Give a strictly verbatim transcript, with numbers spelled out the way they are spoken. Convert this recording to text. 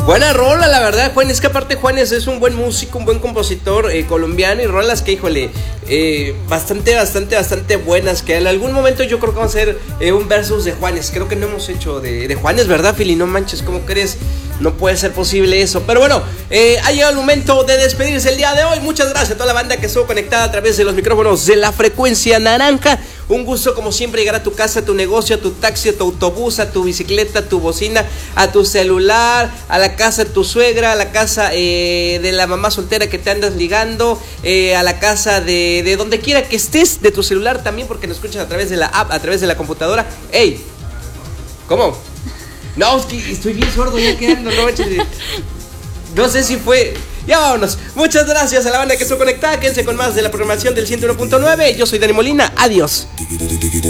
Buena rola, la verdad, Juan. Es que aparte Juanes es un buen músico, un buen compositor eh, colombiano. Y rolas que, híjole, eh, bastante, bastante, bastante buenas. Que en algún momento yo creo que vamos a hacer eh, un versus de Juanes. Creo que no hemos hecho de, de Juanes, ¿verdad, Fili? No manches, ¿cómo crees? No puede ser posible eso. Pero bueno, eh, ha llegado el momento de despedirse el día de hoy. Muchas gracias a toda la banda que estuvo conectada a través de los micrófonos de la frecuencia naranja. Un gusto como siempre llegar a tu casa, a tu negocio, a tu taxi, a tu autobús, a tu bicicleta, a tu bocina, a tu celular, a la casa de tu suegra, a la casa eh, de la mamá soltera que te andas ligando, eh, a la casa de, de donde quiera que estés, de tu celular también, porque nos escuchas a través de la app, a través de la computadora. ¡Ey! ¿Cómo? No, es que estoy bien sordo ya quedando, no manches. No sé si fue... Ya vámonos. Muchas gracias a la banda que estuvo conectada. Quédense con más de la programación del ciento uno punto nueve. Yo soy Dani Molina. Adiós.